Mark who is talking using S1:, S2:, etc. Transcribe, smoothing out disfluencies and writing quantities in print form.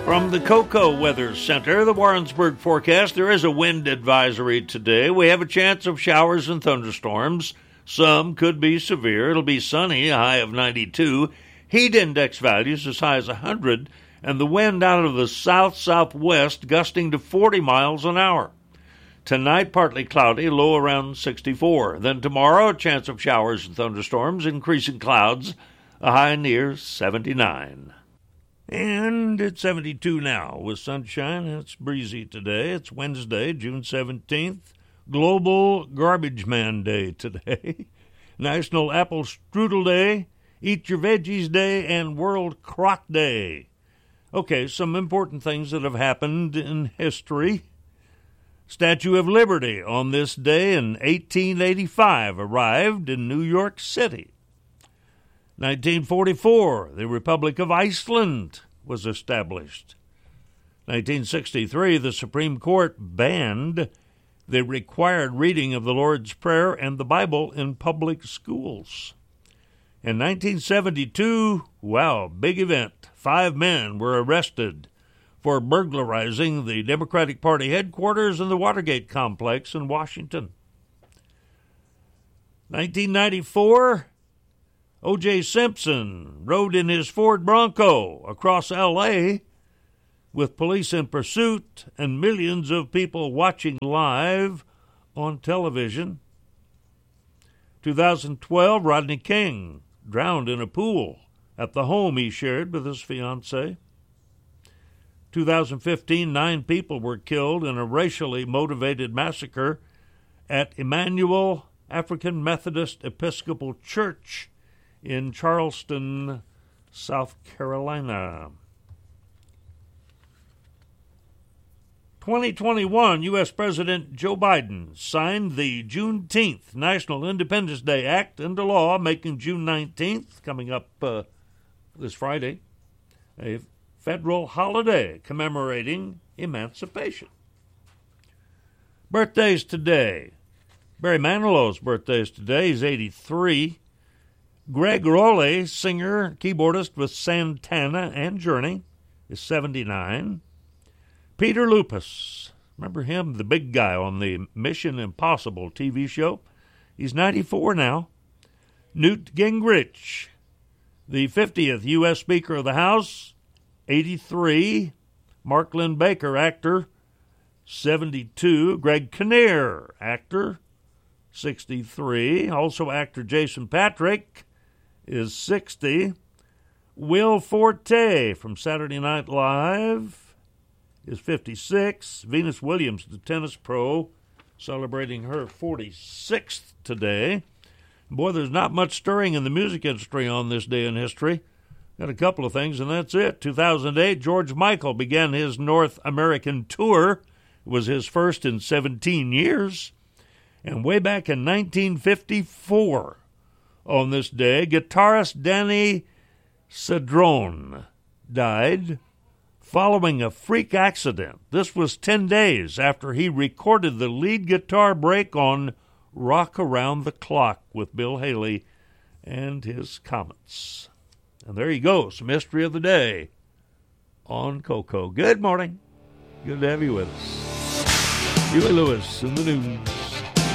S1: From the Cocoa Weather Center, the Warrensburg forecast, there is a wind advisory today. We have a chance of showers and thunderstorms. Some could be severe. It'll be sunny, a high of 92. Heat index values as high as 100, and the wind out of the south-southwest gusting to 40 miles an hour. Tonight, partly cloudy, low around 64. Then tomorrow, a chance of showers and thunderstorms, increasing clouds, a high near 79. And it's 72 now with sunshine. It's breezy today. It's Wednesday, June 17th. Global Garbage Man Day today. National Apple Strudel Day, Eat Your Veggies Day, and World Crock Day. Okay, some important things that have happened in history. Statue of Liberty on this day in 1885 arrived in New York City. 1944, the Republic of Iceland was established. 1963, the Supreme Court banned the required reading of the Lord's Prayer and the Bible in public schools. In 1972, wow, big event. 5 men were arrested for burglarizing the Democratic Party headquarters in the Watergate complex in Washington. 1994, O.J. Simpson rode in his Ford Bronco across L.A. with police in pursuit and millions of people watching live on television. 2012, Rodney King drowned in a pool at the home he shared with his fiancée. 2015, 9 people were killed in a racially motivated massacre at Emmanuel African Methodist Episcopal Church in Charleston, South Carolina. 2021, U.S. President Joe Biden signed the Juneteenth National Independence Day Act into law, making June 19th, coming up this Friday, a federal holiday commemorating emancipation. Birthdays today. Barry Manilow's birthday is today. He's 83. Greg Rowley, singer, keyboardist with Santana and Journey, is 79. Peter Lupus, remember him, the big guy on the Mission Impossible TV show? He's 94 now. Newt Gingrich, the 50th U.S. Speaker of the House, 83. Mark Lynn Baker, actor, 72. Greg Kinnear, actor, 63. Also actor Jason Patrick is 60. Will Forte from Saturday Night Live is 56. Venus Williams, the tennis pro, celebrating her 46th today. Boy, there's not much stirring in the music industry on this day in history. Got a couple of things, and that's it. 2008, George Michael began his North American tour. It was his first in 17 years. And way back in 1954, on this day, guitarist Danny Cedrone died following a freak accident. This was 10 days after he recorded the lead guitar break on Rock Around the Clock with Bill Haley and his Comets. And there you go, some history of the day on Cocoa. Good morning. Good to have you with us. Huey Lewis in the news.